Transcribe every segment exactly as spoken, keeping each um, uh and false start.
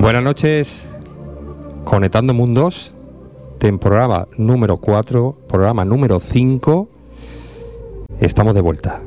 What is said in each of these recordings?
Buenas noches, Conectando Mundos, temporada número cuatro, programa número cinco, estamos de vuelta.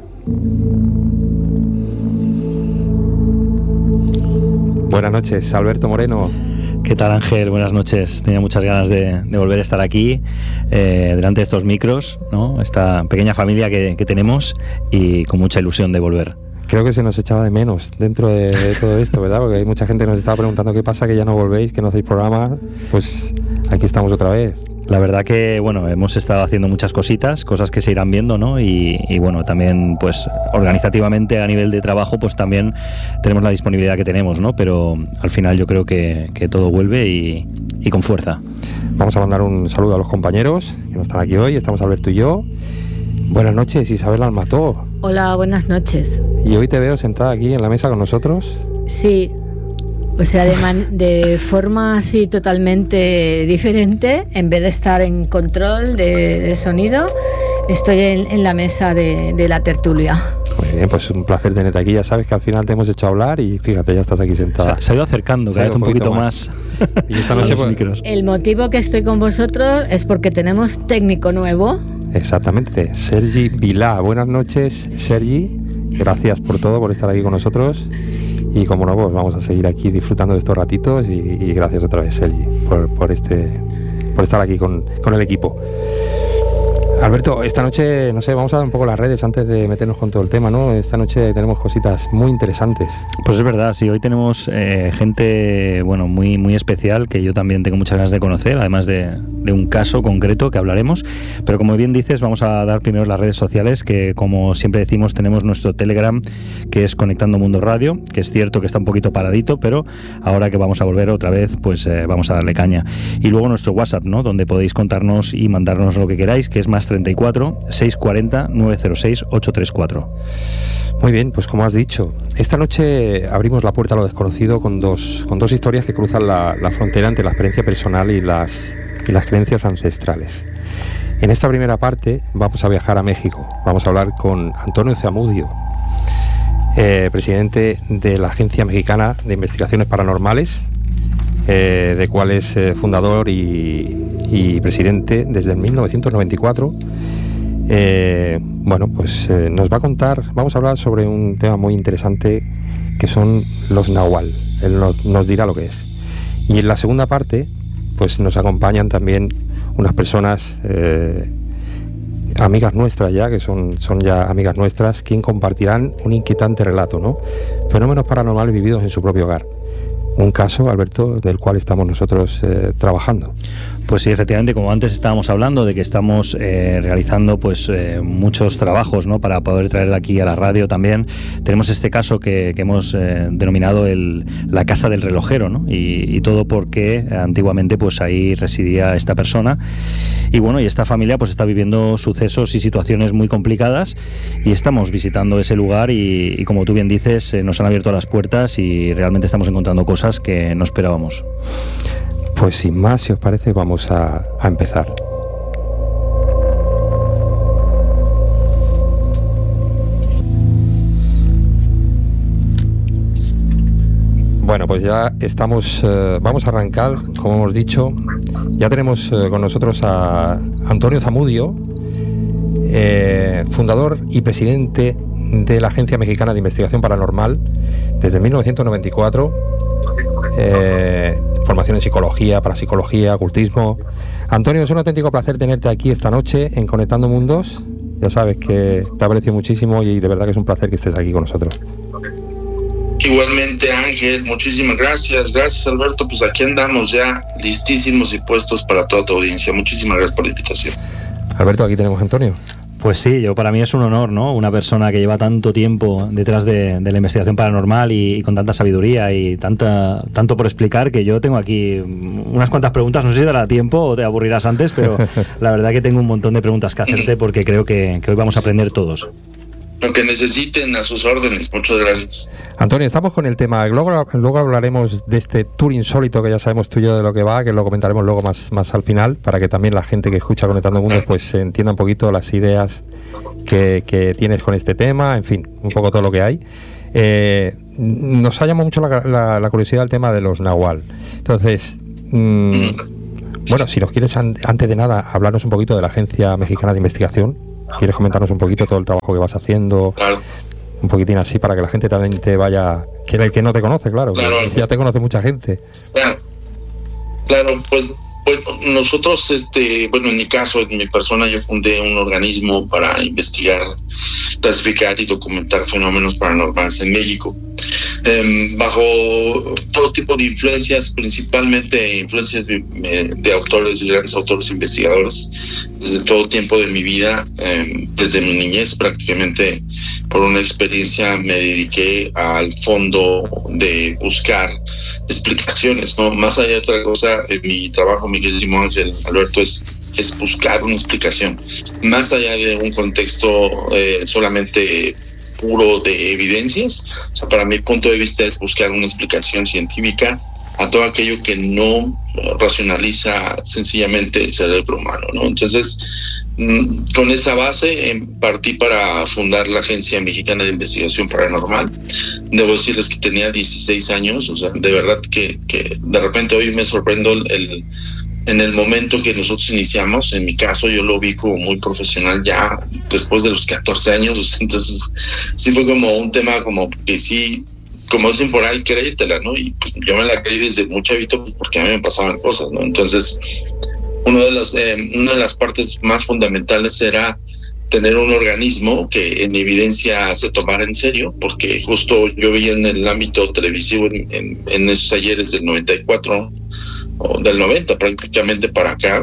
Buenas noches, Alberto Moreno. ¿Qué tal, Ángel? Buenas noches. Tenía muchas ganas de, de volver a estar aquí, eh, delante de estos micros, ¿no? Esta pequeña familia que, que tenemos, y con mucha ilusión de volver. Creo que se nos echaba de menos dentro de, de todo esto, ¿verdad? Porque hay mucha gente que nos estaba preguntando qué pasa, que ya no volvéis, que no hacéis programa. Pues aquí estamos otra vez. La verdad que, bueno, hemos estado haciendo muchas cositas, cosas que se irán viendo, ¿no? Y, y bueno, también, pues, organizativamente a nivel de trabajo, pues también tenemos la disponibilidad que tenemos, ¿no? Pero al final yo creo que, que todo vuelve y, y con fuerza. Vamos a mandar un saludo a los compañeros que no están aquí hoy. Estamos Alberto y yo. Buenas noches, Isabel Almató. Hola, buenas noches. Y hoy te veo sentada aquí en la mesa con nosotros. Sí, o sea, de, man- de forma así totalmente diferente. En vez de estar en control de, de sonido, estoy en, en la mesa de, de la tertulia. Muy bien, pues un placer tenerte aquí. Ya sabes que al final te hemos hecho hablar y fíjate, ya estás aquí sentada. Se, se ha ido acercando cada vez un poquito, poquito más, más y esta noche, a los pues, micros. El motivo que estoy con vosotros es porque tenemos técnico nuevo. Exactamente, Sergi Vilá. Buenas noches, Sergi. Gracias por todo, por estar aquí con nosotros. Y como no, pues vamos a seguir aquí disfrutando de estos ratitos. Y, y gracias otra vez, Sergi, por, por, este, por estar aquí con, con el equipo. Alberto, esta noche, no sé, vamos a dar un poco las redes antes de meternos con todo el tema, ¿no? Esta noche tenemos cositas muy interesantes. Pues es verdad, sí, hoy tenemos eh, gente, bueno, muy, muy especial, que yo también tengo muchas ganas de conocer, además de, de un caso concreto que hablaremos. Pero como bien dices, vamos a dar primero las redes sociales, que como siempre decimos, tenemos nuestro Telegram, que es Conectando Mundo Radio, que es cierto que está un poquito paradito, pero ahora que vamos a volver otra vez, pues eh, vamos a darle caña. Y luego nuestro WhatsApp, ¿no? Donde podéis contarnos y mandarnos lo que queráis, que es más treinta y cuatro, seiscientos cuarenta, novecientos seis, ochocientos treinta y cuatro. Muy bien, pues como has dicho, esta noche abrimos la puerta a lo desconocido con dos, con dos historias que cruzan la, la frontera entre la experiencia personal y las, y las creencias ancestrales. En esta primera parte vamos a viajar a México. Vamos a hablar con Antonio Zamudio, eh, presidente de la Agencia Mexicana de Investigaciones Paranormales, eh, de cual es eh, fundador y, y presidente desde el mil novecientos noventa y cuatro. Eh, bueno, pues eh, nos va a contar, vamos a hablar sobre un tema muy interesante que son los nahual. Él nos, nos dirá lo que es. Y en la segunda parte, pues nos acompañan también unas personas, eh, amigas nuestras ya, que son, son ya amigas nuestras, quien compartirán un inquietante relato, ¿no? Fenómenos paranormales vividos en su propio hogar. Un caso, Alberto, del cual estamos nosotros eh, trabajando. Pues sí, efectivamente, como antes estábamos hablando de que estamos eh, realizando pues eh, muchos trabajos, ¿no? Para poder traer aquí a la radio también. Tenemos este caso que, que hemos eh, denominado el, la casa del relojero, ¿no? Y, y todo porque antiguamente pues ahí residía esta persona. Y bueno, y esta familia pues está viviendo sucesos y situaciones muy complicadas, y estamos visitando ese lugar y, y como tú bien dices, eh, nos han abierto las puertas y realmente estamos encontrando cosas que no esperábamos. Pues sin más, si os parece, vamos a, a empezar. Bueno, pues ya estamos, eh, vamos a arrancar, como hemos dicho. Ya tenemos eh, con nosotros a Antonio Zamudio, eh, fundador y presidente de la Agencia Mexicana de Investigación Paranormal desde mil novecientos noventa y cuatro. Eh, formación en psicología, parapsicología, ocultismo. Antonio, es un auténtico placer tenerte aquí esta noche en Conectando Mundos. Ya sabes que te aprecio muchísimo y de verdad que es un placer que estés aquí con nosotros. Igualmente, Ángel, muchísimas gracias. Gracias, Alberto. Pues aquí andamos ya listísimos y puestos para toda tu audiencia. Muchísimas gracias por la invitación. Alberto, aquí tenemos a Antonio. Pues sí, yo para mí es un honor, ¿no? Una persona que lleva tanto tiempo detrás de, de la investigación paranormal y, y con tanta sabiduría y tanta tanto por explicar, que yo tengo aquí unas cuantas preguntas. No sé si dará tiempo o te aburrirás antes, pero la verdad que tengo un montón de preguntas que hacerte porque creo que, que hoy vamos a aprender todos. Lo que necesiten, a sus órdenes. Muchas gracias. Antonio, estamos con el tema. Luego, luego hablaremos de este tour insólito que ya sabemos tú y yo de lo que va, que lo comentaremos luego más, más al final, para que también la gente que escucha Conectando Mundos pues entienda un poquito las ideas que, que tienes con este tema, en fin, un poco todo lo que hay. Eh, nos ha llamado mucho la, la, la curiosidad el tema de los nahual. Entonces, mmm, bueno, si nos quieres, an, antes de nada, hablarnos un poquito de la Agencia Mexicana de Investigación. ¿Quieres comentarnos un poquito todo el trabajo que vas haciendo? Claro. Un poquitín así para que la gente también te vaya... Que el que no te conoce, claro. claro. Ya te conoce mucha gente. Claro, claro pues, pues nosotros, este, bueno, en mi caso, en mi persona, yo fundé un organismo para investigar, clasificar y documentar fenómenos paranormales en México. Eh, bajo todo tipo de influencias, principalmente influencias de, de autores, de grandes autores investigadores, desde todo tiempo de mi vida, eh, desde mi niñez prácticamente, por una experiencia me dediqué al fondo de buscar explicaciones, ¿no? Más allá de otra cosa, en mi trabajo, mi querido Ángel Alberto, es, es buscar una explicación, más allá de un contexto eh, solamente puro de evidencias. O sea, para mi punto de vista es buscar una explicación científica a todo aquello que no racionaliza sencillamente el cerebro humano, ¿no? Entonces, con esa base partí para fundar la Agencia Mexicana de Investigación Paranormal. Debo decirles que tenía dieciséis años, o sea, de verdad que, que de repente hoy me sorprendo el, el en el momento que nosotros iniciamos. En mi caso yo lo vi como muy profesional ya después de los catorce años, entonces sí fue como un tema como que sí, como dicen por ahí, créetela, ¿no? Y pues yo me la creí desde muy chavito porque a mí me pasaban cosas, ¿no? Entonces uno de los, eh, una de las partes más fundamentales era tener un organismo que en evidencia se tomara en serio, porque justo yo vi en el ámbito televisivo en, en, en esos ayeres del noventa y cuatro o del noventa prácticamente para acá,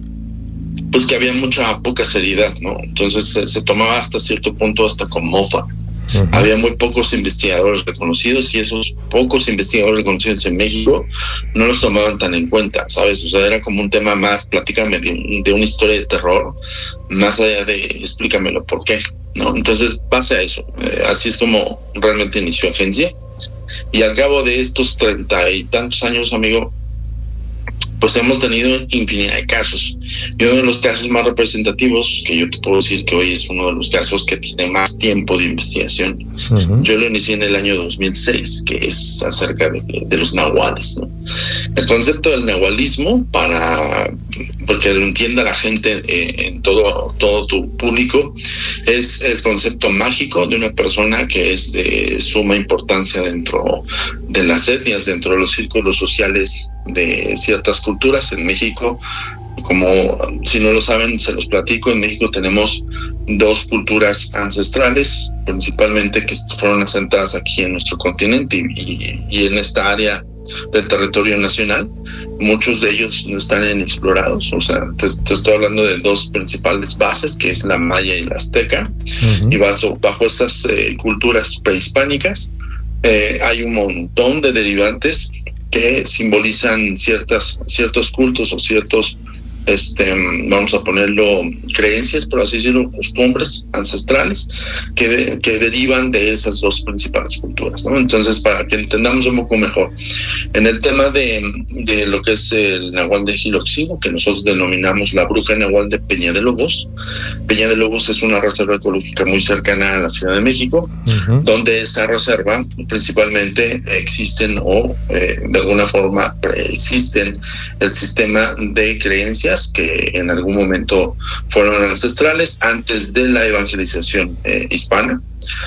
pues que había mucha poca seriedad, ¿no? Entonces se, se tomaba hasta cierto punto hasta con mofa. Uh-huh. Había muy pocos investigadores reconocidos y esos pocos investigadores reconocidos en México no los tomaban tan en cuenta, ¿sabes? O sea, era como un tema más, platícame de, de una historia de terror, más allá de explícamelo por qué, ¿no? Entonces, base a eso. Eh, así es como realmente inició Agencia. Y al cabo de estos treinta y tantos años, amigo, pues hemos tenido infinidad de casos. Y uno de los casos más representativos, que yo te puedo decir que hoy es uno de los casos que tiene más tiempo de investigación, uh-huh. Yo lo inicié en el año dos mil seis, que es acerca de, de los nahuales, ¿no? El concepto del nahualismo, para porque lo entienda la gente eh, en todo, todo tu público, es el concepto mágico de una persona que es de suma importancia dentro de las etnias, dentro de los círculos sociales de ciertas culturas. En México, como si no lo saben, se los platico, en México tenemos dos culturas ancestrales, principalmente que fueron asentadas aquí en nuestro continente y, y, y en esta área del territorio nacional. Muchos de ellos no están inexplorados, o sea, te, te estoy hablando de dos principales bases, que es la maya y la azteca. Uh-huh. Y bajo, bajo estas eh, culturas prehispánicas eh, hay un montón de derivantes que simbolizan ciertas, ciertos cultos o ciertos, este, vamos a ponerlo, creencias, por así decirlo, costumbres ancestrales que, de, que derivan de esas dos principales culturas, ¿no? Entonces, para que entendamos un poco mejor, en el tema de, de lo que es el nahual de Jiloxino, que nosotros denominamos la bruja nahual de Peña de Lobos. Peña de Lobos es una reserva ecológica muy cercana a la Ciudad de México, uh-huh. Donde esa reserva principalmente existen o eh, de alguna forma preexisten el sistema de creencias que en algún momento fueron ancestrales antes de la evangelización eh, hispana,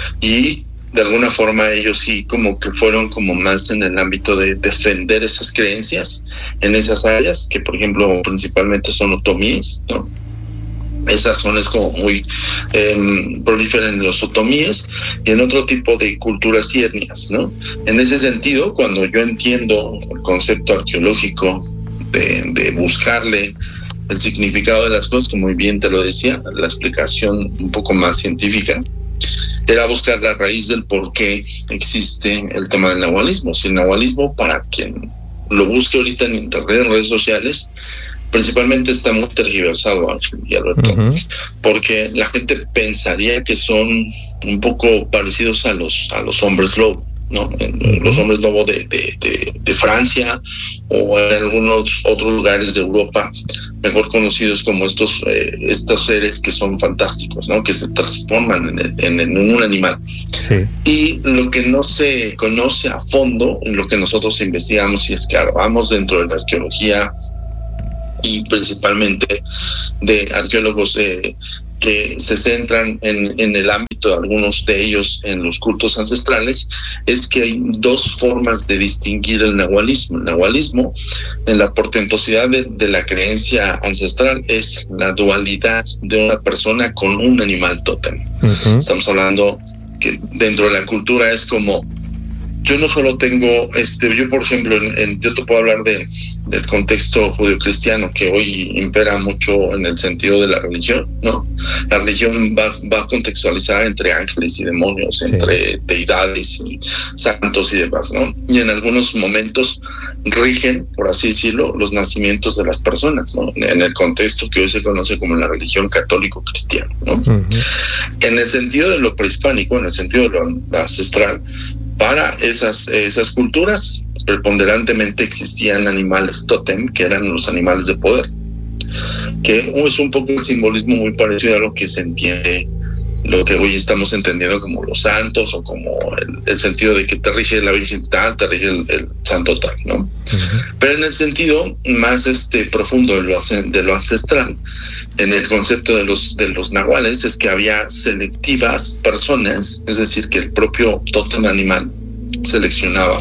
y de alguna forma ellos sí como que fueron como más en el ámbito de defender esas creencias en esas áreas que, por ejemplo, principalmente son otomíes, ¿no? Esas zonas como muy eh, prolíferas en los otomíes y en otro tipo de culturas y etnias, ¿no? En ese sentido, cuando yo entiendo el concepto arqueológico de, de buscarle el significado de las cosas, como muy bien te lo decía, la explicación un poco más científica, era buscar la raíz del por qué existe el tema del nahualismo. Si el nahualismo, para quien lo busque ahorita en internet, en redes sociales, principalmente está muy tergiversado, Ángel y Alberto, uh-huh. Porque la gente pensaría que son un poco parecidos a los a los hombres lobo, ¿no? En los hombres lobo de, de, de, de Francia o en algunos otros lugares de Europa, mejor conocidos como estos eh, estos seres que son fantásticos, ¿no? Que se transforman en, el, en, en un animal. Sí. Y lo que no se conoce a fondo, en lo que nosotros investigamos y escarbamos dentro de la arqueología y principalmente de arqueólogos eh, que se centran en, en el ámbito de algunos de ellos en los cultos ancestrales, es que hay dos formas de distinguir el nahualismo. El nahualismo, en la portentosidad de, de la creencia ancestral, es la dualidad de una persona con un animal tótem. Uh-huh. Estamos hablando que dentro de la cultura es como, yo no solo tengo, este, yo por ejemplo, en, en, yo te puedo hablar de, del contexto judeocristiano que hoy impera mucho en el sentido de la religión, ¿no? La religión va, va a contextualizar entre ángeles y demonios, sí. entre deidades y santos y demás, ¿no? Y en algunos momentos rigen, por así decirlo, los nacimientos de las personas, ¿no? En el contexto que hoy se conoce como la religión católico-cristiana, ¿no? Uh-huh. En el sentido de lo prehispánico, en el sentido de lo, lo ancestral, para esas, esas culturas preponderantemente existían animales tótem, que eran los animales de poder, que es un poco el simbolismo muy parecido a lo que se entiende, lo que hoy estamos entendiendo como los santos, o como el, el sentido de que te rige la Virgen tal, te rige el, el santo tal, ¿no? Uh-huh. Pero en el sentido más este profundo de lo, de lo ancestral, en el concepto de los de los nahuales, es que había selectivas personas, es decir, que el propio tótem animal seleccionaba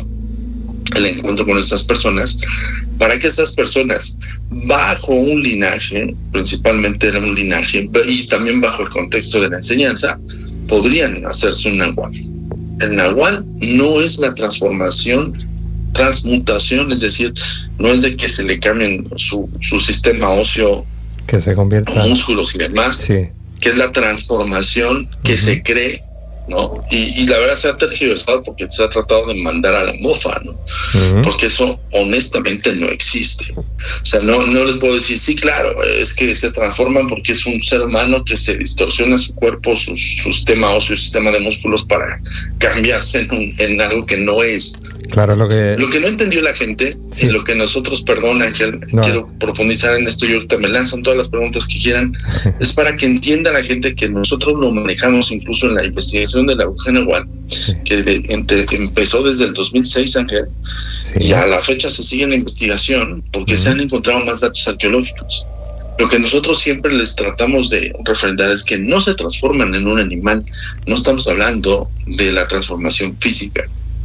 el encuentro con estas personas, para que estas personas, bajo un linaje, principalmente era un linaje, y también bajo el contexto de la enseñanza, podrían hacerse un nahual. El nahual no es la transformación, transmutación, es decir, no es de que se le cambien su, su sistema óseo, que se convierta músculos y demás, sí. que es la transformación que uh-huh. se cree, ¿no? Y, y la verdad se ha tergiversado porque se ha tratado de mandar a la mofa, ¿no? Uh-huh. Porque eso honestamente no existe. O sea, no, no les puedo decir, sí, claro, es que se transforman porque es un ser humano que se distorsiona su cuerpo, su, su sistema óseo, su sistema de músculos para cambiarse en, un, en algo que no es. Claro, lo que... Lo que no entendió la gente, sí. y lo que nosotros, perdón Ángel, no. quiero profundizar en esto y ahorita me lanzan todas las preguntas que quieran, es para que entienda la gente que nosotros lo manejamos incluso en la investigación de la aguja nahual, sí. que de, entre, empezó desde el dos mil seis, Ángel, sí. y a la fecha se sigue en la investigación porque uh-huh. se han encontrado más datos arqueológicos. Lo que nosotros siempre les tratamos de refrendar es que no se transforman en un animal, no estamos hablando de la transformación física,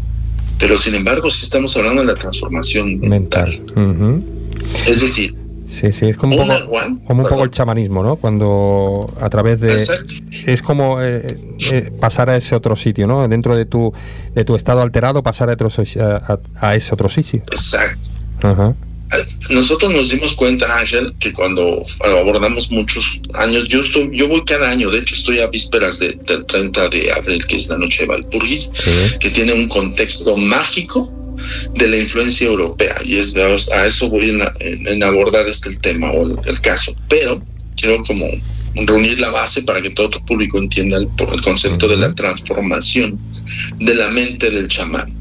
pero sin embargo sí estamos hablando de la transformación mental. mental. Uh-huh. Es decir, sí, sí, es como un poco, one, como un poco el chamanismo, ¿no? Cuando a través de... Exacto. Es como eh, eh, pasar a ese otro sitio, ¿no? Dentro de tu de tu estado alterado, pasar a, otro, a, a ese otro sitio. Exacto. Uh-huh. Nosotros nos dimos cuenta, Ángel, que cuando abordamos muchos años, yo estoy, yo voy cada año, de hecho estoy a vísperas de, del treinta de abril, que es la noche de Walpurgis, sí. que tiene un contexto mágico de la influencia europea, y es a eso voy en, en, en abordar este el tema o el, el caso, pero quiero como reunir la base para que todo tu público entienda el, el concepto uh-huh. de la transformación de la mente del chamán.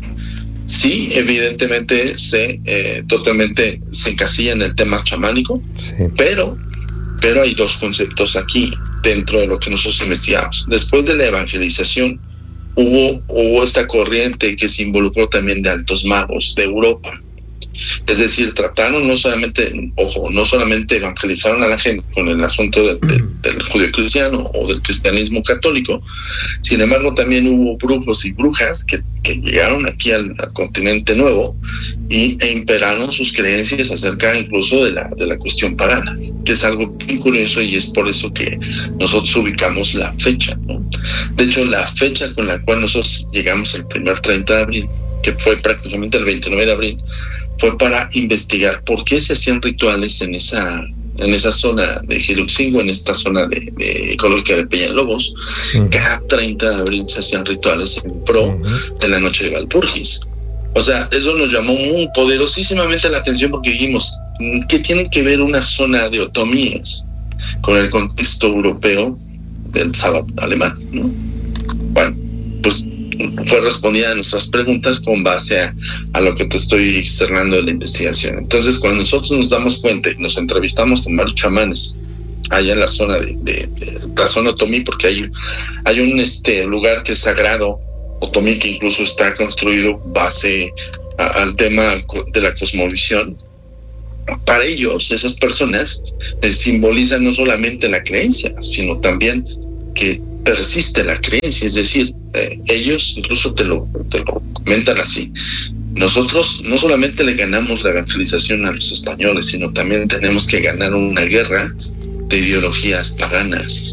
Sí, evidentemente se eh, totalmente se encasilla en el tema chamánico, sí. pero pero hay dos conceptos aquí dentro de lo que nosotros investigamos. Después de la evangelización hubo hubo esta corriente que se involucró también de altos magos de Europa. Es decir, trataron no solamente, ojo, no solamente evangelizaron a la gente con el asunto del, del, del judeocristiano o del cristianismo católico, sin embargo también hubo brujos y brujas que, que llegaron aquí al, al continente nuevo y, e imperaron sus creencias acerca incluso de la, de la cuestión pagana, que es algo bien curioso y es por eso que nosotros ubicamos la fecha, ¿no? De hecho, la fecha con la cual nosotros llegamos el primer treinta de abril, que fue prácticamente el veintinueve de abril, fue para investigar por qué se hacían rituales en esa en esa zona de Xiluxingo, en esta zona de, de ecológica de Peñalobos. Uh-huh. Cada treinta de abril se hacían rituales en pro uh-huh. de la noche de Walpurgis. O sea, eso nos llamó muy poderosísimamente la atención porque dijimos, ¿qué tiene que ver una zona de otomíes con el contexto europeo del sábado alemán, ¿no? Bueno, pues fue respondida a nuestras preguntas con base a, a lo que te estoy externando de la investigación. Entonces, cuando nosotros nos damos cuenta y nos entrevistamos con varios chamanes allá en la zona de, de, de la zona Otomí, porque hay, hay un este lugar que es sagrado, Otomí, que incluso está construido base a, al tema de la cosmovisión. Para ellos, esas personas eh, simbolizan no solamente la creencia, sino también que persiste la creencia, es decir, eh, ellos incluso te lo, te lo comentan así. Nosotros no solamente le ganamos la evangelización a los españoles, sino también tenemos que ganar una guerra de ideologías paganas.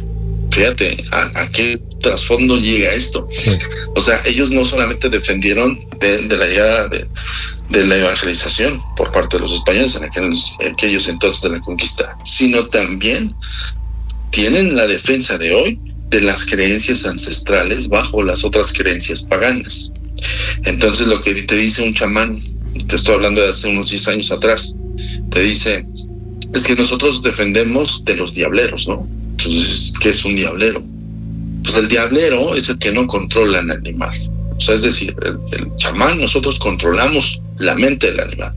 Fíjate a, a qué trasfondo llega esto. Sí. O sea, ellos no solamente defendieron de, de la llegada de, de la evangelización por parte de los españoles en aquellos, aquellos entonces de la conquista, sino también tienen la defensa de hoy de las creencias ancestrales bajo las otras creencias paganas. Entonces, lo que te dice un chamán, te estoy hablando de hace unos diez años atrás, te dice, es que nosotros defendemos de los diableros, ¿no? Entonces, ¿qué es un diablero? Pues el diablero es el que no controla al animal. O sea, es decir, el, el chamán, nosotros controlamos la mente del animal.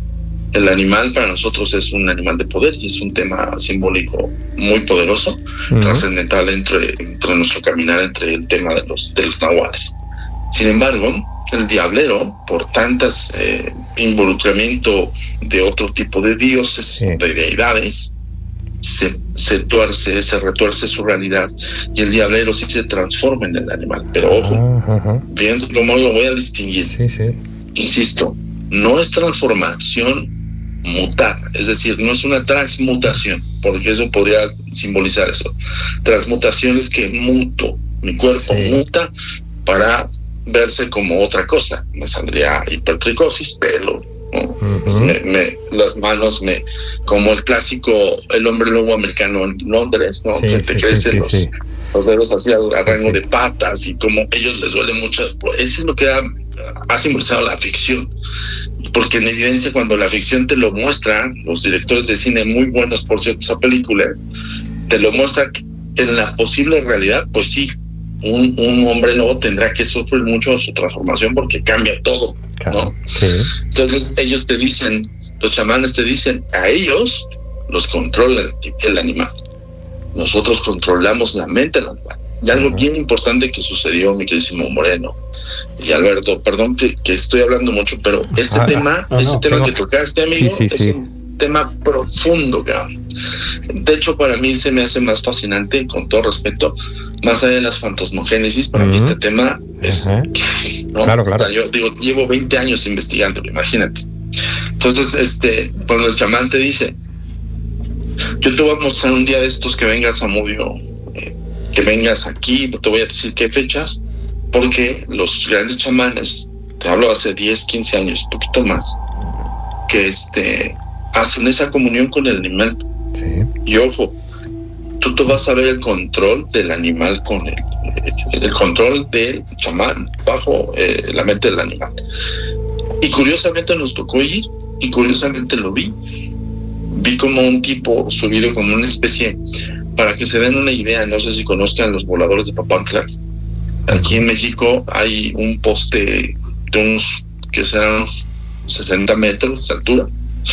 El animal para nosotros es un animal de poder y es un tema simbólico muy poderoso, uh-huh. trascendental entre, entre nuestro caminar, entre el tema de los, de los nahuales. Sin embargo, el diablero, por tantas eh, involucramiento de otro tipo de dioses, sí. de deidades, se, se tuerce, se retuerce su realidad y el diablero sí se transforma en el animal. Pero ojo, uh-huh. fíjense cómo lo voy a distinguir. Sí, sí. Insisto, no es transformación mutar, es decir, no es una transmutación, porque eso podría simbolizar eso. Transmutación es que muto, mi cuerpo sí. muta para verse como otra cosa. Me saldría hipertricosis, pelo, ¿no? Uh-huh. me, me, las manos, me como el clásico, el hombre lobo americano en Londres, ¿no? Sí, que te sí, crecen sí, los, sí. los dedos así a, a rango sí, sí. de patas y como ellos les duele mucho. Eso es lo que ha, ha simbolizado la ficción. Porque en evidencia, cuando la ficción te lo muestra, los directores de cine muy buenos, por cierto, esa película, te lo muestra en la posible realidad, pues sí, un, un hombre lobo tendrá que sufrir mucho su transformación porque cambia todo, claro, ¿no? Sí. Entonces ellos te dicen, los chamanes te dicen, a ellos los controla el animal. Nosotros controlamos la mente del animal. Y algo uh-huh. bien importante que sucedió, mi queridísimo Moreno y Alberto, perdón que, que estoy hablando mucho, pero este ah, tema, no, este no, tema no. que tocaste, amigo, sí, sí, es sí. un tema profundo, cabrón. De hecho, para mí se me hace más fascinante, con todo respeto, más allá de las fantasmogénesis, para uh-huh. mí este tema es... Uh-huh. ¿no? Claro, claro. O sea, yo digo, llevo veinte años investigándolo, imagínate. Entonces, este, cuando el chamán te dice, yo te voy a mostrar un día de estos que vengas a Mudio, eh, que vengas aquí, te voy a decir qué fechas, porque los grandes chamanes, te hablo hace diez, quince años, un poquito más, que este hacen esa comunión con el animal. Sí. Y ojo, tú te vas a ver el control del animal con el, el, el control del chamán bajo eh, la mente del animal. Y curiosamente nos tocó ir, y curiosamente lo vi. Vi como un tipo subido como una especie, para que se den una idea, no sé si conozcan los voladores de Papantla. Aquí en México hay un poste de unos que serán sesenta metros de altura,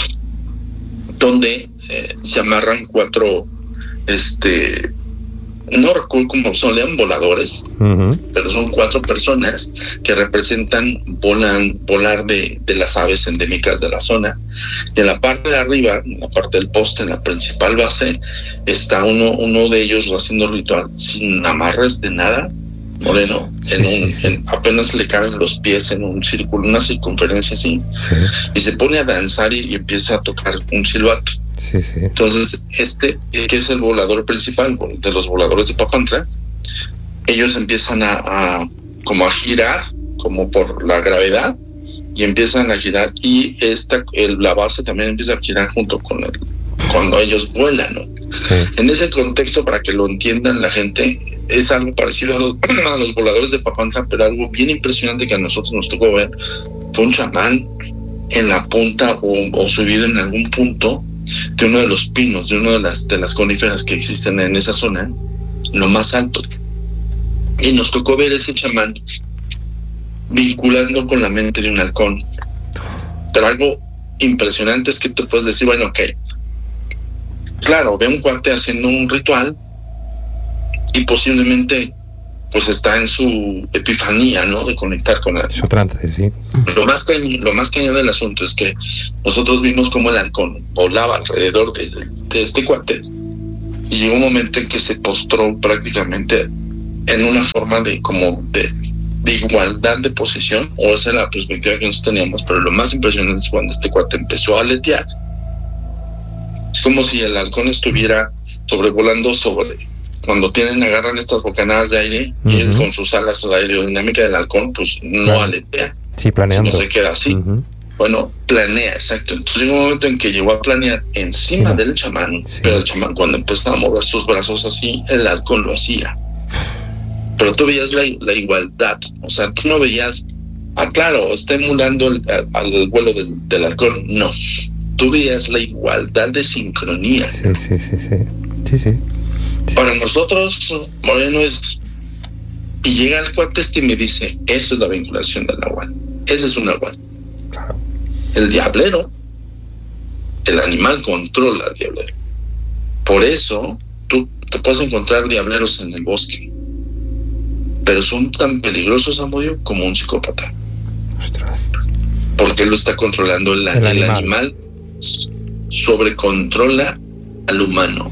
donde eh, se amarran cuatro, este, no recuerdo cómo son, lean voladores, uh-huh. pero son cuatro personas que representan volan, volar de, de las aves endémicas de la zona. Y en la parte de arriba, en la parte del poste, en la principal base, está uno, uno de ellos haciendo ritual sin amarres de nada, Moreno, sí, en un, sí, sí. En, apenas le caben los pies en un círculo, una circunferencia así, sí. y se pone a danzar y, y empieza a tocar un silbato. Sí, sí. Entonces, este, que es el volador principal de los voladores de Papantla, ellos empiezan a, a como a girar, como por la gravedad, y empiezan a girar, y esta, el, la base también empieza a girar junto con el, cuando ellos vuelan, ¿no? Sí. En ese contexto, para que lo entiendan la gente, es algo parecido a los, a los voladores de Papantla, pero algo bien impresionante que a nosotros nos tocó ver. Fue un chamán en la punta o, o subido en algún punto de uno de los pinos, de una de las, de las coníferas que existen en esa zona, lo más alto. Y nos tocó ver ese chamán vinculando con la mente de un halcón. Pero algo impresionante es que tú puedes decir, bueno, ok, claro, ve un cuate haciendo un ritual y posiblemente pues está en su epifanía, ¿no? De conectar con él. Su trance, sí. Lo más cañón, lo más cañón del asunto es que nosotros vimos cómo el halcón volaba alrededor de, de este cuate y llegó un momento en que se postró prácticamente en una forma de como de, de igualdad de posición, o esa era la perspectiva que nosotros teníamos, pero lo más impresionante es cuando este cuate empezó a aletear. Es como si el halcón estuviera sobrevolando sobre... Cuando tienen, agarran estas bocanadas de aire, uh-huh, y él con sus alas, la aerodinámica del halcón, pues no claro. aletea. Sí, planeando. No se queda así. Uh-huh. Bueno, planea, exacto. Entonces llegó un momento en que llegó a planear encima sí. del chamán, sí. pero el chamán cuando empezó a mover sus brazos así, el halcón lo hacía. Pero tú veías la, la igualdad, o sea, tú no veías, ah, claro, está emulando el, al, al vuelo del, del halcón, no. Tú veías la igualdad de sincronía. Sí, sí, sí, sí. Sí, sí. Para nosotros, Moreno es... Y llega el cuate este y me dice, eso es la vinculación del nahual. Ese es un nahual. Claro. El diablero, el animal controla al diablero. Por eso, tú te puedes encontrar diableros en el bosque. Pero son tan peligrosos, Amodio, como un psicópata. Ostras. Porque él lo está controlando. El, el, el animal. animal sobrecontrola al humano.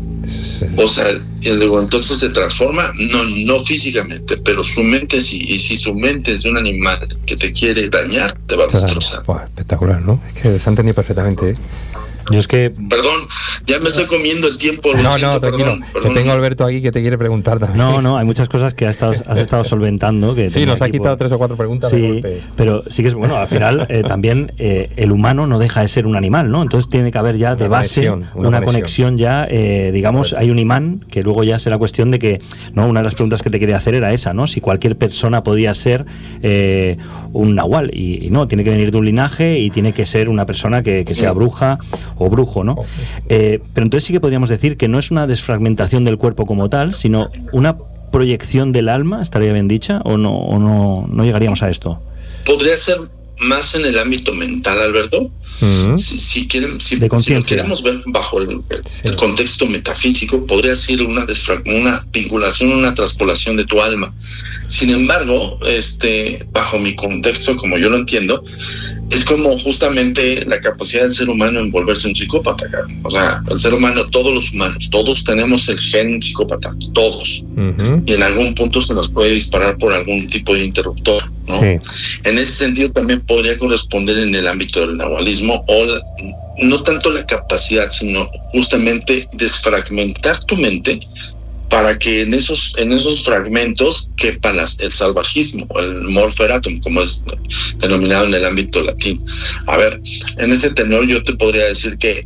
O sea, entonces se transforma, no no físicamente, pero su mente sí. Y si su mente es de un animal que te quiere dañar, te va a destrozar. Wow, espectacular, ¿no? Es que se ha entendido perfectamente, ¿eh? Yo es que... Perdón, ya me estoy comiendo el tiempo. No, siento, no, tranquilo. Perdón, perdón. Que tengo a Alberto aquí que te quiere preguntar también. No, no, hay muchas cosas que has estado, has estado solventando. Que sí, nos ha quitado por... tres o cuatro preguntas. Sí, pero sí que es bueno. Al final, eh, también eh, el humano no deja de ser un animal, ¿no? Entonces tiene que haber ya de una base conexión, una, una conexión. conexión ya, eh, digamos, hay un imán que luego ya será cuestión de que, ¿no? Una de las preguntas que te quería hacer era esa, ¿no? Si cualquier persona podía ser eh, un nahual. Y, y no, tiene que venir de un linaje y tiene que ser una persona que, que sea bruja o brujo, ¿no? Eh, pero entonces sí que podríamos decir que no es una desfragmentación del cuerpo como tal, sino una proyección del alma, ¿estaría bien dicha? ¿O no, o no, no llegaríamos a esto? Podría ser más en el ámbito mental, Alberto. Uh-huh. Si, si, quieren, si, de si lo queremos ver bajo el, el, sí. el contexto metafísico, podría ser una, desfrag- una vinculación, una traspolación de tu alma. Sin embargo, este, bajo mi contexto, como yo lo entiendo, es como justamente la capacidad del ser humano en volverse un psicópata. O sea, el ser humano, todos los humanos, todos tenemos el gen psicópata, todos. Uh-huh. Y en algún punto se nos puede disparar por algún tipo de interruptor, ¿no? Sí. En ese sentido también podría corresponder en el ámbito del nahualismo, o la, no tanto la capacidad, sino justamente desfragmentar tu mente para que en esos en esos fragmentos quepa las, el salvajismo, el morferatum, como es denominado en el ámbito latín. A ver, en ese tenor yo te podría decir que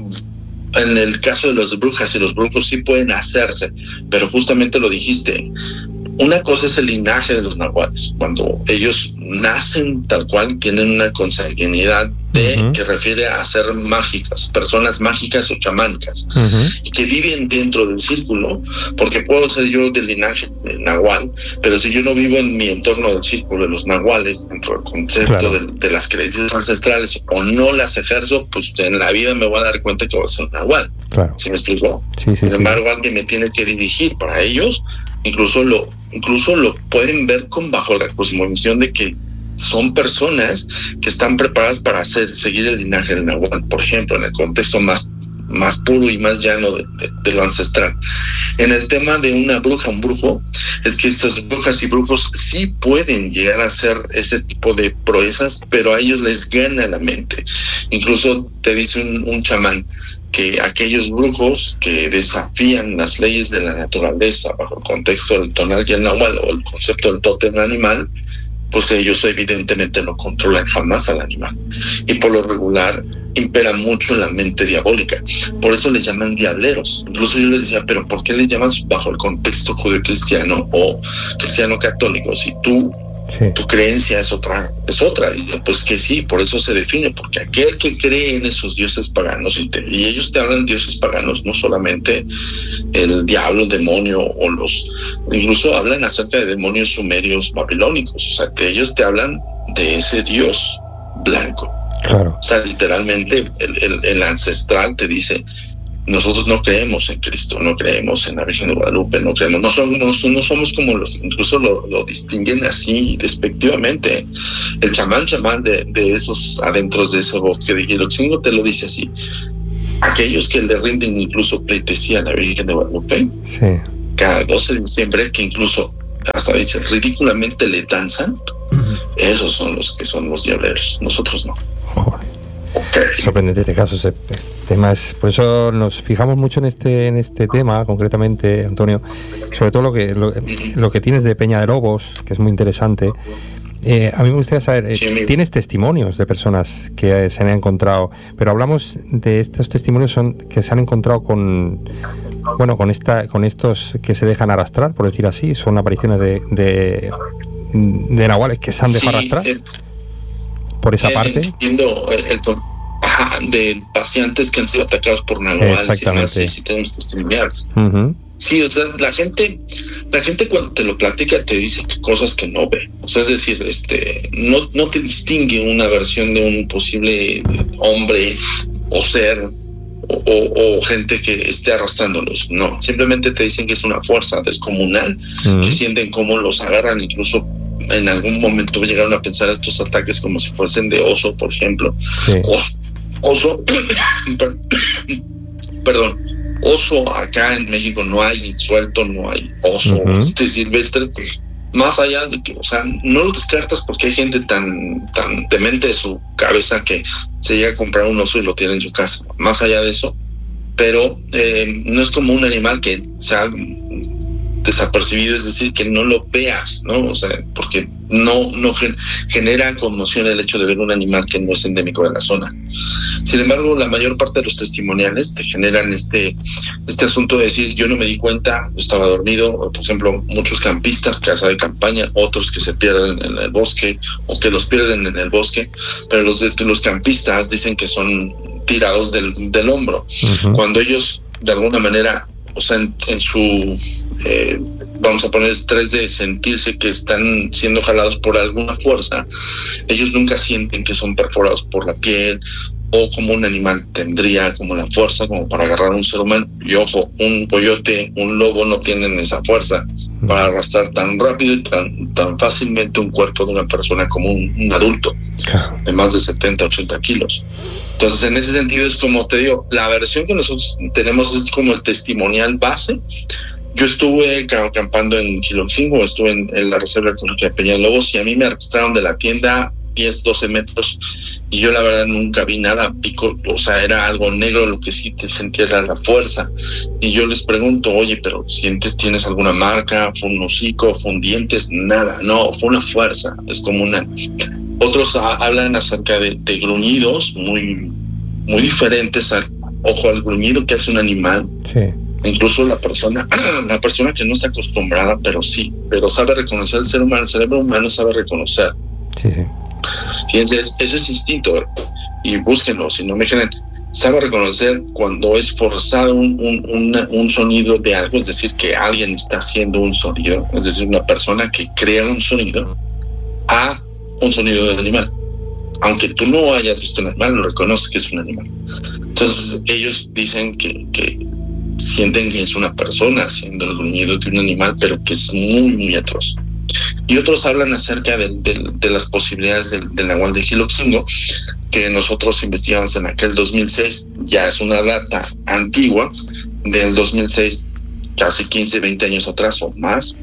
en el caso de las brujas y los brujos sí pueden hacerse, pero justamente lo dijiste, una cosa es el linaje de los nahuales, cuando ellos nacen tal cual, tienen una consanguinidad de, uh-huh. que refiere a ser mágicas, personas mágicas o chamánicas, uh-huh. y que viven dentro del círculo, porque puedo ser yo del linaje de nahual, pero si yo no vivo en mi entorno del círculo de los nahuales, dentro del concepto claro. de, de las creencias ancestrales, o no las ejerzo, pues en la vida me voy a dar cuenta que voy a ser un nahual. Claro. ¿Sí me explico? Sí, sí, Sin sí. embargo, alguien me tiene que dirigir. Para ellos, incluso lo incluso lo pueden ver con bajo la cosmovisión de que son personas que están preparadas para hacer seguir el linaje del nahual, por ejemplo, en el contexto más más puro y más llano de, de, de lo ancestral. En el tema de una bruja, un brujo, es que estas brujas y brujos sí pueden llegar a hacer ese tipo de proezas, pero a ellos les gana la mente. Incluso te dice un, un chamán que aquellos brujos que desafían las leyes de la naturaleza bajo el contexto del tonal y el nahual, o el concepto del tótem animal, pues ellos evidentemente no controlan jamás al animal. Y por lo regular impera mucho la mente diabólica. Por eso les llaman diableros. Incluso yo les decía, pero ¿por qué les llamas bajo el contexto judeocristiano o cristiano católico? Si tú Sí. Tu creencia es otra, es otra. Y pues que sí, por eso se define, porque aquel que cree en esos dioses paganos, y, te, y ellos te hablan de dioses paganos, no solamente el diablo, el demonio, o los, incluso hablan acerca de demonios sumerios babilónicos, o sea, que ellos te hablan de ese dios blanco. Claro. O sea, literalmente el, el, el ancestral te dice: nosotros no creemos en Cristo, no creemos en la Virgen de Guadalupe, no creemos, no somos, no, no somos como los, incluso lo, lo distinguen así despectivamente. El chamán chamán de, de esos adentros de ese bosque de Xiloxingo te lo dice así: aquellos que le rinden incluso pleitesía a la Virgen de Guadalupe, sí, cada doce de diciembre, que incluso hasta dice ridículamente le danzan, uh-huh. esos son los que son los diableros, nosotros no. Joder. Okay. Sorprendente este caso, ese tema es, por eso nos fijamos mucho en este en este tema concretamente, Antonio, sobre todo lo que lo, lo que tienes de Peña de Lobos, que es muy interesante. Eh, a mí me gustaría saber, eh, sí, tienes testimonios de personas que eh, se han encontrado, pero hablamos de estos testimonios son que se han encontrado con, bueno, con esta, con estos que se dejan arrastrar, por decir así, son apariciones de de, de nahuales que se han dejado sí, arrastrar. Eh, por esa eh, parte. Entiendo el, el ajá, de pacientes que han sido atacados por nahuales. Exactamente. Y demás, sí, tenemos testimoniales. Uh-huh. Sí, o sea, la gente, la gente cuando te lo platica te dice cosas que no ve. O sea, es decir, este, no, no te distingue una versión de un posible hombre o ser o, o, o gente que esté arrastrándolos. No, simplemente te dicen que es una fuerza descomunal, uh-huh. que sienten cómo los agarran, incluso en algún momento llegaron a pensar estos ataques como si fuesen de oso, por ejemplo. Sí. Oso, oso perdón, oso acá en México no hay suelto, no hay oso uh-huh. este silvestre, pues, más allá de que, o sea, no lo descartas porque hay gente tan tan demente de su cabeza que se llega a comprar un oso y lo tiene en su casa. Más allá de eso, pero eh, no es como un animal que sea desapercibido, es decir, que no lo veas, ¿no? O sea, porque no, no gen- genera conmoción el hecho de ver un animal que no es endémico de la zona. Sin embargo, la mayor parte de los testimoniales te generan este, este asunto de decir: yo no me di cuenta, estaba dormido. O, por ejemplo, muchos campistas, casa de campaña, otros que se pierden en el bosque o que los pierden en el bosque, pero los, de, los campistas dicen que son tirados del, del hombro. Uh-huh. Cuando ellos, de alguna manera, o sea, en, en su... Eh, vamos a poner estrés de sentirse que están siendo jalados por alguna fuerza, ellos nunca sienten que son perforados por la piel o como un animal tendría como la fuerza como para agarrar a un ser humano. Y ojo, un coyote, un lobo no tienen esa fuerza para arrastrar tan rápido y tan, tan fácilmente un cuerpo de una persona como un, un adulto de más de setenta, ochenta kilos. Entonces, en ese sentido es como te digo, la versión que nosotros tenemos es como el testimonial base. Yo estuve acampando en Xiloxingo, estuve en, en la reserva ecológica de Peña de Lobos, y a mí me arrastraron de la tienda diez, doce metros, y yo la verdad nunca vi nada, pico, o sea, era algo negro, lo que sí te sentía era la fuerza. Y yo les pregunto: oye, pero ¿sientes, tienes alguna marca? ¿Fue un hocico? ¿Fue un dientes? Nada, no, fue una fuerza descomunal. Otros a, hablan acerca de, de gruñidos muy, muy diferentes al, ojo, al gruñido que hace un animal. Sí. Incluso la persona, la persona que no está acostumbrada, pero sí, pero sabe reconocer el ser humano, el cerebro humano sabe reconocer. Sí, sí. Fíjense, eso es instinto, y búsquenlo, si no me creen. Sabe reconocer cuando es forzado un, un, un, un sonido de algo, es decir, que alguien está haciendo un sonido, es decir, una persona que crea un sonido, a un sonido del animal. Aunque tú no hayas visto un animal, lo reconoces que es un animal. Entonces, ellos dicen que, que sienten que es una persona haciendo el gruñido de un animal, pero que es muy, muy atroz. Y otros hablan acerca de, de, de las posibilidades del, del nahual de Xiloxingo, que nosotros investigamos en aquel dos mil seis, ya es una data antigua, del dos mil seis, casi quince, veinte años atrás o más,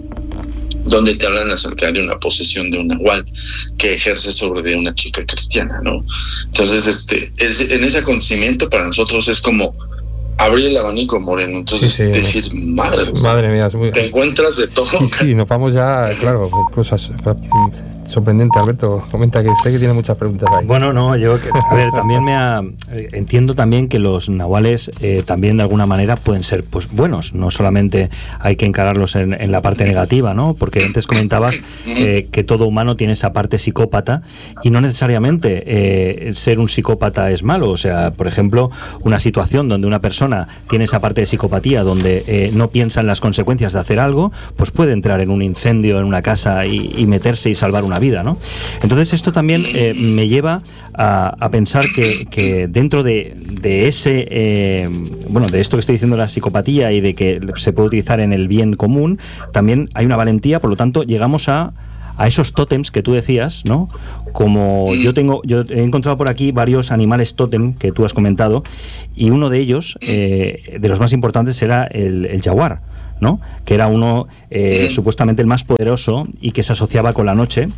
donde te hablan acerca de una posesión de un nahual que ejerce sobre de una chica cristiana, ¿no? Entonces, este, es, en ese acontecimiento para nosotros es como abrir el abanico, Moreno. Entonces, sí, sí. decir, madre, madre mía, muy... te encuentras de todo. Sí, sí, nos vamos ya, claro, cosas sorprendente. Alberto, comenta, que sé que tiene muchas preguntas ahí. Bueno, no, yo, que, a ver, también me ha, entiendo también que los nahuales eh, también de alguna manera pueden ser pues buenos, no solamente hay que encararlos en, en la parte negativa, ¿no? Porque antes comentabas eh, que todo humano tiene esa parte psicópata y no necesariamente eh, ser un psicópata es malo. O sea, por ejemplo, una situación donde una persona tiene esa parte de psicopatía, donde eh, no piensa en las consecuencias de hacer algo, pues puede entrar en un incendio en una casa y, y meterse y salvar una vida, ¿no? Entonces esto también eh, me lleva a, a pensar que, que dentro de, de ese eh, bueno, de esto que estoy diciendo, la psicopatía, y de que se puede utilizar en el bien común, también hay una valentía. Por lo tanto, llegamos a a esos tótems que tú decías, ¿no? Como yo tengo, yo he encontrado por aquí varios animales tótem que tú has comentado, y uno de ellos, eh, de los más importantes, era el, el jaguar, ¿no? Que era uno eh, supuestamente el más poderoso y que se asociaba con la noche,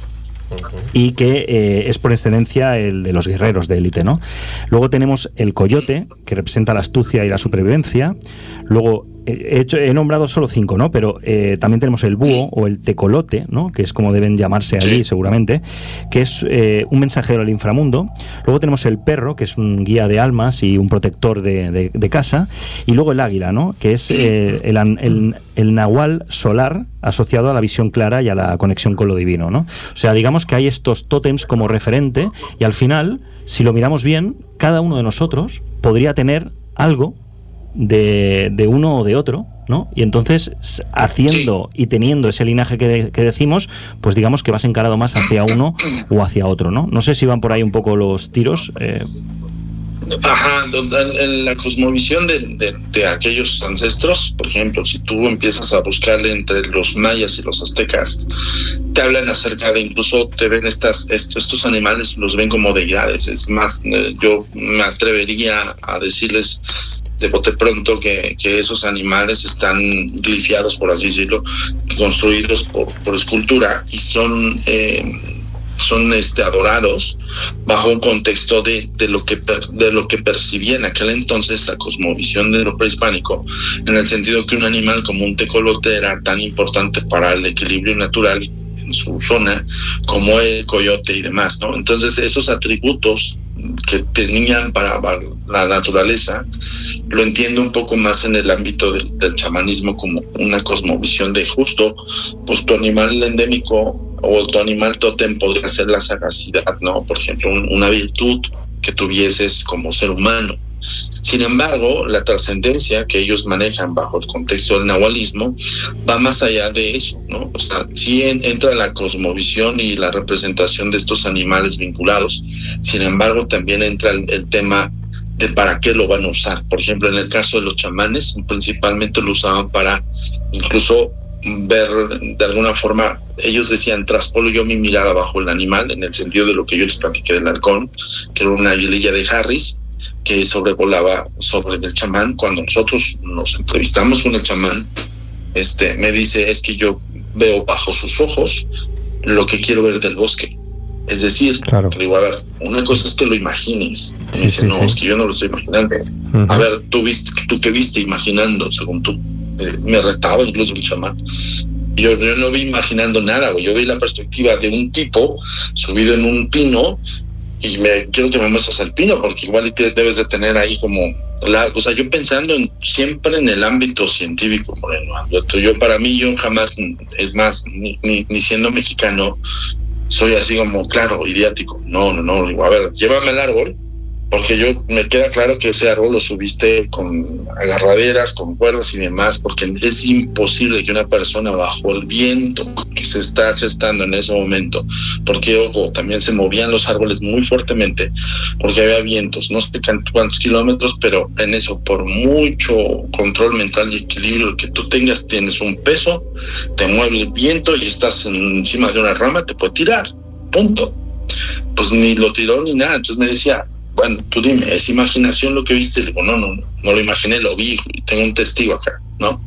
y que eh, es por excelencia el de los guerreros de élite, ¿no? Luego tenemos el coyote, que representa la astucia y la supervivencia. Luego he, hecho, he nombrado solo cinco, ¿no? Pero eh, también tenemos el búho o el tecolote, ¿no? Que es como deben llamarse allí, seguramente, que es eh, un mensajero del inframundo. Luego tenemos el perro, que es un guía de almas y un protector de, de, de casa. Y luego el águila, ¿no? Que es eh, el, el, el nahual solar, asociado a la visión clara y a la conexión con lo divino, ¿no? O sea, digamos que hay estos tótems como referente, y al final, si lo miramos bien, cada uno de nosotros podría tener algo de, de uno o de otro, ¿no? Y entonces, haciendo y teniendo ese linaje que, de, que decimos, pues digamos que vas encarado más hacia uno o hacia otro, ¿no? No sé si van por ahí un poco los tiros. Eh... Ajá, en la cosmovisión de, de, de aquellos ancestros, por ejemplo, si tú empiezas a buscarle entre los mayas y los aztecas, te hablan acerca de, incluso te ven estas estos, estos animales, los ven como deidades. Es más, yo me atrevería a decirles de bote pronto que, que esos animales están glifiados, por así decirlo, construidos por, por escultura, y son eh, son este adorados bajo un contexto de, de lo que per, de lo que percibía en aquel entonces la cosmovisión de lo prehispánico, en el sentido que un animal como un tecolote era tan importante para el equilibrio natural en su zona como el coyote y demás, ¿no? Entonces esos atributos que tenían para, para la naturaleza lo entiendo un poco más en el ámbito del, del chamanismo, como una cosmovisión de justo, pues tu animal endémico o tu animal tótem podría ser la sagacidad, ¿no? Por ejemplo, un, una virtud que tuvieses como ser humano. Sin embargo, la trascendencia que ellos manejan bajo el contexto del nahualismo va más allá de eso, ¿no? O sea, sí en, entra la cosmovisión y la representación de estos animales vinculados. Sin embargo, también entra el, el tema de para qué lo van a usar. Por ejemplo, en el caso de los chamanes, principalmente lo usaban para incluso ver de alguna forma, ellos decían, traspolo yo mi mirada bajo el animal, en el sentido de lo que yo les platiqué del halcón, que era una aguililla de Harris que sobrevolaba sobre el chamán. Cuando nosotros nos entrevistamos con el chamán, este me dice, es que yo veo bajo sus ojos lo que quiero ver del bosque. Es decir, claro. Digo, a ver, una cosa es que lo imagines. Sí, me dice, sí, no, sí. es que yo no lo estoy imaginando. Uh-huh. A ver, tú viste, tú qué viste imaginando, según tú. Eh, me retaba incluso el chamán. Yo, yo no vi imaginando nada, güey. Yo vi la perspectiva de un tipo subido en un pino, y me quiero que me muestres el pino, porque igual te debes de tener ahí como la, o sea, yo pensando en, siempre en el ámbito científico, Moreno. Yo, para mí, yo jamás, es más, ni, ni, ni siendo mexicano, soy así como, claro, idiático. No, no, no, digo, a ver, llévame al árbol, porque yo me queda claro que ese árbol lo subiste con agarraderas, con cuerdas y demás, porque es imposible que una persona bajo el viento que se está gestando en ese momento, porque ojo, también se movían los árboles muy fuertemente, porque había vientos, no sé cuántos kilómetros, pero en eso, por mucho control mental y equilibrio que tú tengas, tienes un peso, te mueve el viento y estás encima de una rama, te puede tirar, punto. Pues ni lo tiró ni nada. Entonces me decía, bueno, tú dime, ¿es imaginación lo que viste? Le digo, no, no, no, no lo imaginé, lo vi, tengo un testigo acá, ¿no?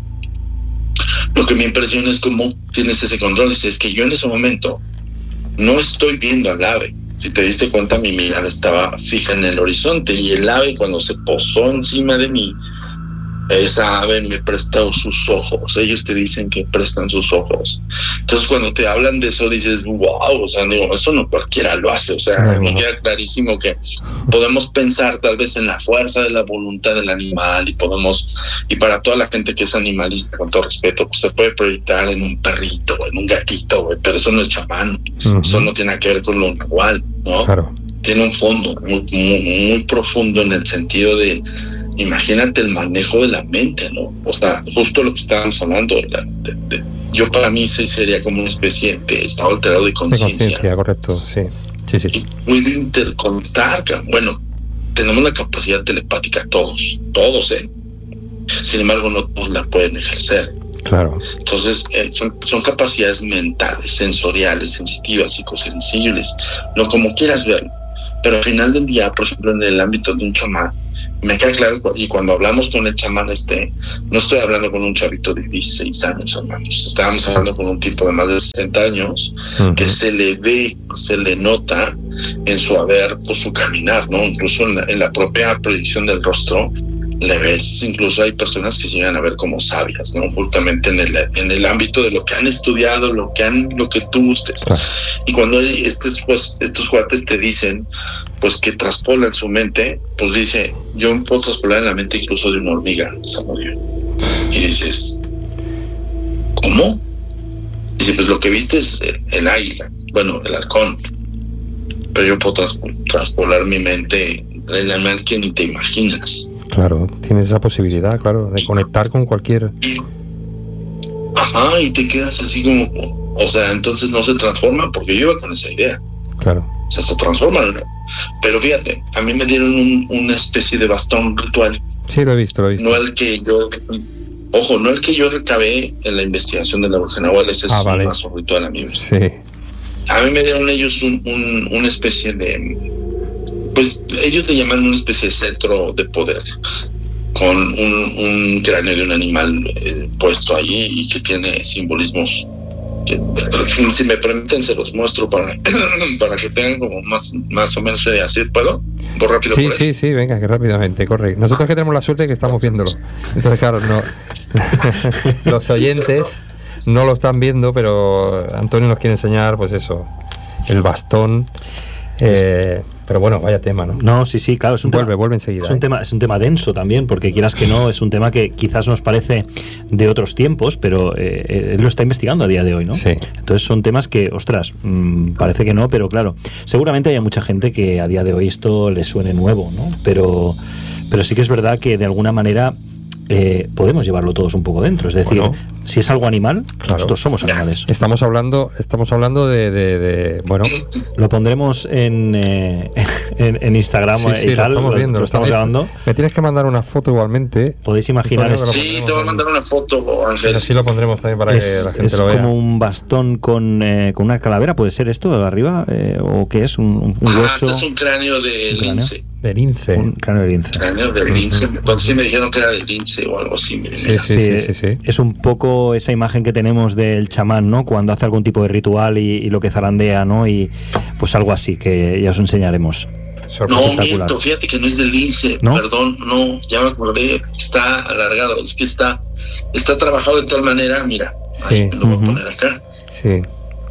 Lo que me impresiona es cómo tienes ese control. Dice, es que yo en ese momento no estoy viendo al ave. Si te diste cuenta, mi mirada estaba fija en el horizonte, y el ave, cuando se posó encima de mí, esa ave me prestó sus ojos, ellos te dicen que prestan sus ojos. Entonces cuando te hablan de eso dices, wow, o sea, digo, eso no cualquiera lo hace, o sea, no, me queda clarísimo que podemos pensar tal vez en la fuerza de la voluntad del animal y podemos, y para toda la gente que es animalista, con todo respeto, pues se puede proyectar en un perrito o en un gatito, güey, pero eso no es chamán, uh-huh. Eso no tiene nada que ver con lo nahual, ¿no? Claro. Tiene un fondo muy, muy, muy profundo en el sentido de, imagínate el manejo de la mente, ¿no? O sea, justo lo que estábamos hablando, de la, de, de, yo para mí sí sería como una especie de estado alterado de conciencia. De conciencia, correcto, sí. Sí, sí. Y puede interconectar, bueno, tenemos la capacidad telepática todos, todos, ¿eh? Sin embargo, no todos la pueden ejercer. Claro. Entonces, eh, son, son capacidades mentales, sensoriales, sensitivas, psicosensibles, lo como quieras verlo. Pero al final del día, por ejemplo, en el ámbito de un chamán, me queda claro, y cuando hablamos con el chamán, este, no estoy hablando con un chavito de dieciséis años, hermanos. Estábamos hablando con un tipo de más de sesenta años, uh-huh. Que se le ve, se le nota en su haber, pues su caminar, ¿no? Incluso en la, en la propia proyección del rostro, le ves, incluso hay personas que se llegan a ver como sabias, ¿no? Justamente en el, en el ámbito de lo que han estudiado, lo que han, lo que tú gustes. Ah. Y cuando estos, pues, estos cuates te dicen, pues que traspolan su mente, pues dice, yo puedo traspolar en la mente incluso de una hormiga, Samuel. Y dices, ¿cómo? Dice, pues lo que viste es el, el águila, bueno, el halcón, pero yo puedo traspolar, traspolar mi mente en la mente que ni te imaginas. Claro, tienes esa posibilidad, claro, de conectar con cualquier... Ajá, y te quedas así como... O sea, entonces no se transforma, porque yo iba con esa idea. Claro. O sea, se transforman. Pero fíjate, a mí me dieron un, una especie de bastón ritual. Sí, lo he visto, lo he visto. No el que yo... Ojo, no el que yo recabé en la investigación de la bruja nahual, ese es ah, vale. Un bastón ritual a mí. Sí. A mí me dieron ellos un, un, una especie de... Pues ellos le llaman una especie de cetro de poder, con un, un cráneo de un animal eh, puesto allí y que tiene simbolismos que, si me permiten, se los muestro para, para que tengan como más, más o menos idea. ¿Sí puedo? ¿Por rápido? Sí, por sí, sí, venga, que rápidamente, corre. Nosotros que tenemos la suerte de que estamos viéndolo. Entonces, claro, no los oyentes no lo están viendo, pero Antonio nos quiere enseñar, pues eso, el bastón. Eh, pero bueno, vaya tema, ¿no? No, sí, sí, claro, es un vuelve, tema, vuelve enseguida. Es un ¿eh? tema, es un tema denso también, porque quieras que no, es un tema que quizás nos parece de otros tiempos, pero eh, él lo está investigando a día de hoy, ¿no? Sí. Entonces son temas que, ostras, mmm, parece que no, pero claro, seguramente hay mucha gente que a día de hoy esto le suene nuevo, ¿no? Pero, pero sí que es verdad que de alguna manera eh, podemos llevarlo todos un poco dentro, es decir, bueno, si es algo animal, claro, nosotros somos animales. Estamos hablando, estamos hablando de, de, de bueno, lo pondremos en, eh, en, en Instagram. Sí, sí, y tal, lo estamos viendo, lo estamos grabando. Me tienes que mandar una foto igualmente. Podéis imaginar. Esto, sí, te voy a mandar una foto, Ángel. Así lo pondremos también para es, que la gente es lo vea. Es como un bastón con, eh, con una calavera, ¿puede ser esto de arriba? Eh, ¿O qué es? ¿Un, un ah, hueso? Este es un cráneo de lince. De lince. Un cráneo de lince. Cráneo de lince. Entonces sí me dijeron que era de lince o algo así. Sí, sí, sí, sí, sí. Es un poco esa imagen que tenemos del chamán, ¿no? Cuando hace algún tipo de ritual y, y lo que zarandea, ¿no? Y pues algo así, que ya os enseñaremos. No, miento, fíjate que no es de lince, ¿no? Perdón, no, ya me acordé, está alargado, es que está, está trabajado de tal manera, mira, sí. Ahí me lo voy uh-huh. a poner acá. Sí.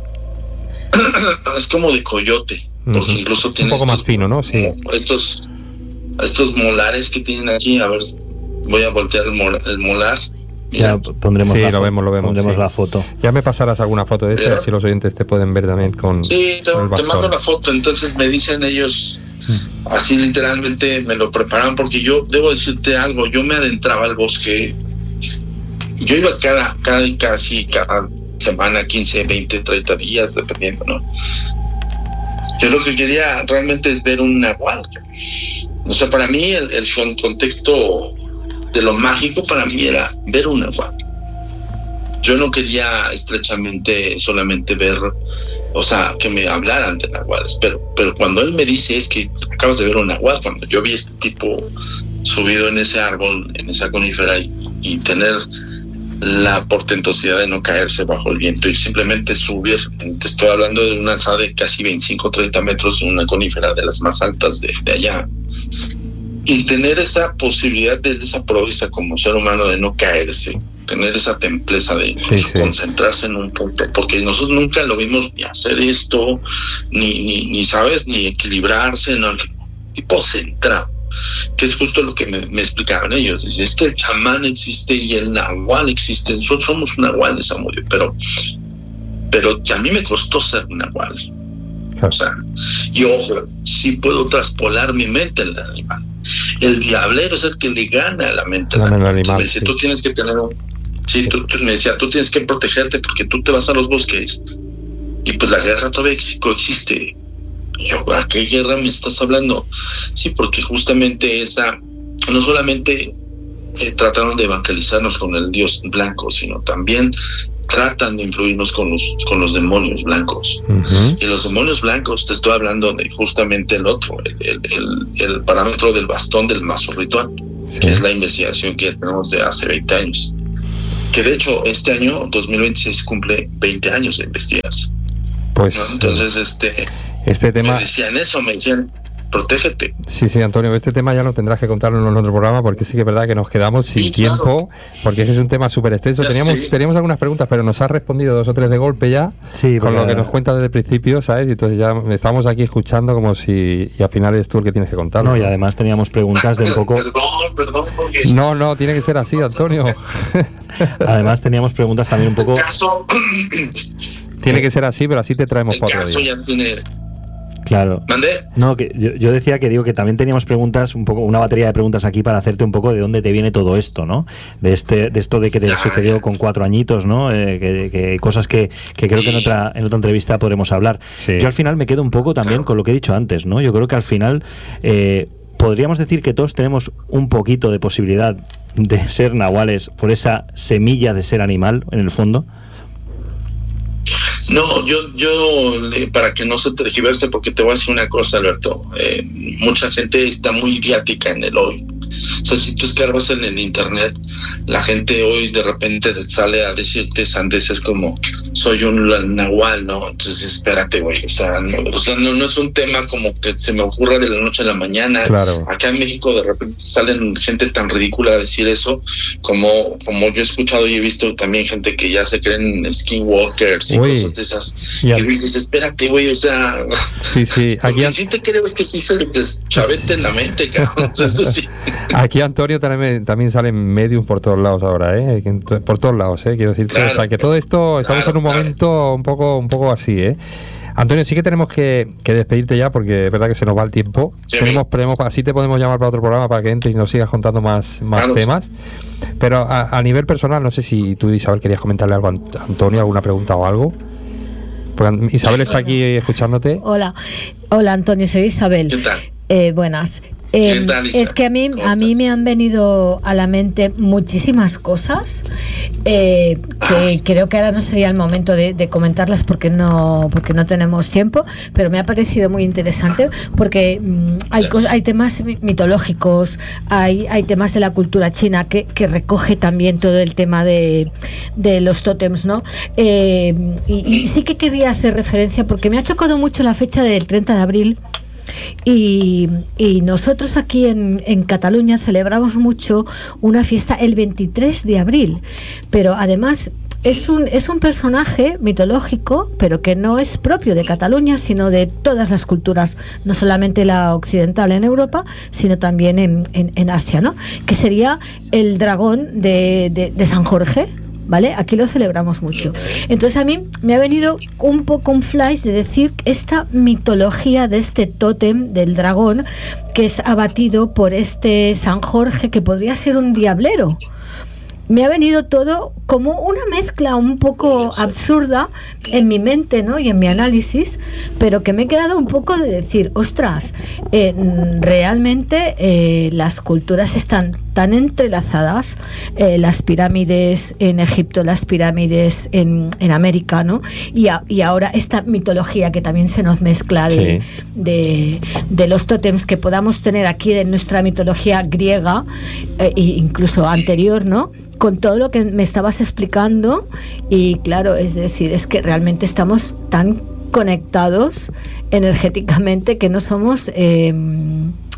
Es como de coyote, porque uh-huh. incluso tiene un poco estos, más fino, ¿no? Sí. Estos, estos molares que tienen aquí, a ver, voy a voltear el, mol, el molar. Mira. Ya pondremos, sí, la, lo fo- vemos, lo vemos, pondremos sí. la foto. Ya me pasarás alguna foto de esta, así los oyentes te pueden ver también con, sí, te, con el bastón. te mando la foto, entonces me dicen ellos, así literalmente me lo preparan, porque yo debo decirte algo, yo me adentraba al bosque, yo iba cada, cada casi cada semana, quince, veinte, treinta días, dependiendo, ¿no? Yo lo que quería realmente es ver un nahual. O sea, para mí el, el contexto de lo mágico para mí era ver un nahual. Yo no quería estrechamente solamente ver, o sea, que me hablaran de nahuales, pero, pero cuando él me dice es que acabas de ver un nahual, cuando yo vi este tipo subido en ese árbol, en esa conífera y, y tener la portentosidad de no caerse bajo el viento y simplemente subir, te estoy hablando de una alzada de casi veinticinco, treinta metros en una conífera de las más altas de, de allá. y tener esa posibilidad de esa proeza como ser humano de no caerse, tener esa templeza de sí, sí. concentrarse en un punto, porque nosotros nunca lo vimos ni hacer esto, ni, ni, ni sabes, ni equilibrarse, no, tipo centrado, que es justo lo que me, me explicaban ellos. Dice, es que el chamán existe y el nahual existe, nosotros somos nahuales, Zamudio, pero, pero a mí me costó ser nahual. O sea, y ojo, sí puedo traspolar mi mente al animal. El diablero es el que le gana a la mente al animal. animal. Me decía, sí. tú tienes que tener un... Sí, tú, tú, me decía, tú tienes que protegerte porque tú te vas a los bosques y pues la guerra todavía coexiste. Y yo, ¿a qué guerra me estás hablando? Sí, porque justamente esa, no solamente eh, trataron de evangelizarnos con el Dios blanco, sino también tratan de influirnos con los con los demonios blancos. Uh-huh. Y los demonios blancos, te estoy hablando de justamente el otro, el, el, el, el parámetro del bastón del mazo ritual, sí. que es la investigación que tenemos de hace veinte años. Que de hecho este año, dos mil veintiséis, cumple veinte años de investigarse. Pues, ¿no? Entonces, este, este tema... me decían eso, me decían, protégete. Sí, sí, Antonio, este tema ya lo tendrás que contarlo en otro programa, porque sí que es verdad que nos quedamos sin sí, tiempo, claro. porque ese es un tema súper extenso. Teníamos, teníamos algunas preguntas, pero nos has respondido dos o tres de golpe ya, sí, con lo que nos cuentas desde el principio, ¿sabes? Y entonces ya estamos aquí escuchando como si, y al final eres tú el que tienes que contarlo. No, y además teníamos preguntas de un poco... Perdón, perdón, porque... No, no, tiene que ser así, Antonio. Además teníamos preguntas también un poco... Caso... Tiene que ser así, pero así te traemos el para otro día. Ya tiene... Claro. ¿Mandé? No, que yo, yo decía que digo que también teníamos preguntas, un poco, una batería de preguntas aquí para hacerte un poco de dónde te viene todo esto, ¿no? De este, de esto de que te ya, sucedió ya. con cuatro añitos, ¿no? Eh, que, que cosas que, que creo sí. que en otra, en otra entrevista podremos hablar. Sí. Yo al final me quedo un poco también claro. con lo que he dicho antes, ¿no? Yo creo que al final eh, podríamos decir que todos tenemos un poquito de posibilidad de ser nahuales por esa semilla de ser animal, en el fondo. No, yo, yo, para que no se tergiverse, porque te voy a decir una cosa, Alberto, eh, mucha gente está muy idiática en el hoy. O sea, si tú escarbas en el internet, la gente hoy de repente sale a decirte sandeces como soy un nahual, ¿no? Entonces espérate, güey, o sea, no, o sea no, no es un tema como que se me ocurra de la noche a la mañana. Claro. Acá en México de repente salen gente tan ridícula a decir eso, como, como yo he escuchado y he visto también gente que ya se creen skinwalkers y Uy, cosas de esas, ya. que dices, espérate, güey, o sea... Sí, sí. Aquí lo que sí te creo es que sí se les deschavete en la mente, cabrón, eso sí. Aquí Antonio también, también salen medium por todos lados ahora, ¿eh? Por todos lados, ¿eh? Quiero decirte, claro, o sea, que todo esto, estamos claro, en un momento claro. un poco un poco así, ¿eh? Antonio, sí que tenemos que, que despedirte ya, porque es verdad que se nos va el tiempo. Sí, tenemos, tenemos, así te podemos llamar para otro programa para que entres y nos sigas contando más, más claro. temas. Pero a, a nivel personal, no sé si tú, Isabel, querías comentarle algo a Antonio, alguna pregunta o algo. Porque Isabel está aquí escuchándote. Hola, hola Antonio, soy Isabel. ¿Qué tal? Eh, buenas. Eh, es que a mí, a mí me han venido a la mente muchísimas cosas eh, que creo que ahora no sería el momento de, de comentarlas porque no porque no tenemos tiempo, pero me ha parecido muy interesante porque mmm, hay, hay temas mitológicos, hay, hay temas de la cultura china que, que recoge también todo el tema de, de los tótems, ¿no? Eh, y, y sí que quería hacer referencia porque me ha chocado mucho la fecha del treinta de abril. Y, y nosotros aquí en, en Cataluña celebramos mucho una fiesta el veintitrés de abril, pero además es un, es un personaje mitológico, pero que no es propio de Cataluña, sino de todas las culturas, no solamente la occidental en Europa, sino también en, en, en Asia, ¿no? Que sería el dragón de, de, de San Jorge. ¿Vale? Aquí lo celebramos mucho. Entonces a mí me ha venido un poco un flash de decir esta mitología de este tótem del dragón que es abatido por este San Jorge, que podría ser un diablero. Me ha venido todo como una mezcla un poco absurda en mi mente, ¿no? Y en mi análisis, pero que me he quedado un poco de decir, ostras, eh, realmente eh, las culturas están tan entrelazadas, eh, las pirámides en Egipto, las pirámides en, en América, ¿no? Y, a, y ahora esta mitología que también se nos mezcla de, sí. de, de los tótems que podamos tener aquí en nuestra mitología griega, eh, e incluso anterior, ¿no? Con todo lo que me estabas explicando, y claro, es decir, es que realmente estamos tan conectados energéticamente que no somos eh,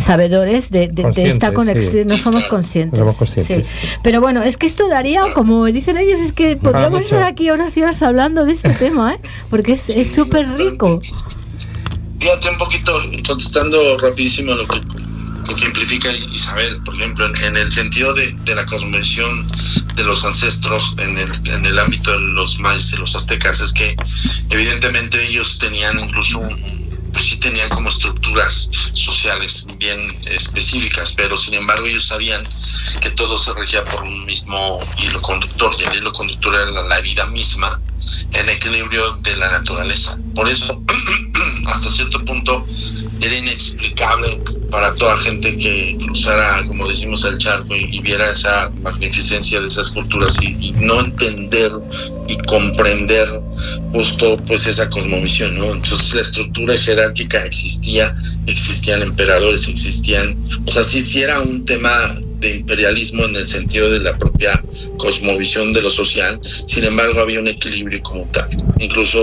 sabedores de, de, de esta conexión, sí. no somos conscientes. No somos conscientes. Sí. Pero bueno, es que esto daría, como dicen ellos, es que podríamos mucho. estar aquí horas y horas hablando de este tema, ¿eh? Porque es es súper rico. Fíjate un poquito, contestando rapidísimo lo que, lo que implica Isabel, por ejemplo, en, en el sentido de, de la cosmovisión de los ancestros en el, en el ámbito de los mayas y los aztecas, es que evidentemente ellos tenían incluso un, pues sí tenían como estructuras sociales bien específicas, pero sin embargo ellos sabían que todo se regía por un mismo hilo conductor, y el hilo conductor era la, la vida misma en equilibrio de la naturaleza. Por eso, hasta cierto punto, era inexplicable para toda gente que cruzara, como decimos, el charco y, y viera esa magnificencia de esas culturas y, y no entender y comprender justo pues esa cosmovisión, ¿no? Entonces la estructura jerárquica existía, existían emperadores, existían, o sea, sí, sí era un tema de imperialismo en el sentido de la propia cosmovisión de lo social, sin embargo había un equilibrio como tal, incluso